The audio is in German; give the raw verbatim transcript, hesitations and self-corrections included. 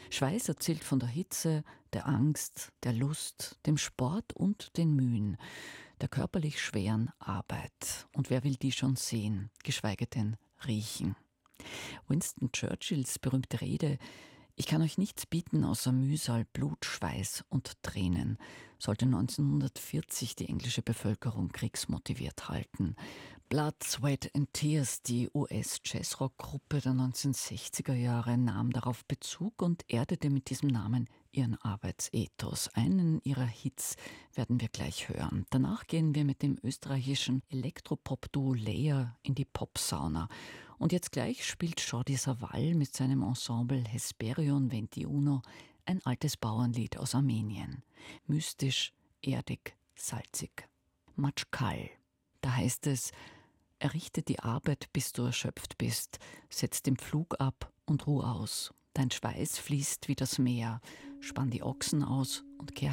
Schweiß erzählt von der Hitze, der Angst, der Lust, dem Sport und den Mühen, der körperlich schweren Arbeit. Und wer will die schon sehen, geschweige denn riechen? Winston Churchills berühmte Rede: „Ich kann euch nichts bieten außer Mühsal, Blut, Schweiß und Tränen“, sollte neunzehnhundertvierzig die englische Bevölkerung kriegsmotiviert halten. Blood, Sweat and Tears, die U S-Jazzrock-Gruppe der neunzehnhundertsechziger Jahre, nahm darauf Bezug und erdete mit diesem Namen ihren Arbeitsethos. Einen ihrer Hits werden wir gleich hören. Danach gehen wir mit dem österreichischen Elektropop-Duo Layer in die Popsauna. Und jetzt gleich spielt Jordi Savall mit seinem Ensemble Hesperion veintiuno ein altes Bauernlied aus Armenien. Mystisch, erdig, salzig. Matschkal. Da heißt es: „Errichte die Arbeit, bis du erschöpft bist. Setz den Pflug ab und ruh aus. Dein Schweiß fließt wie das Meer. Spann die Ochsen aus und kehr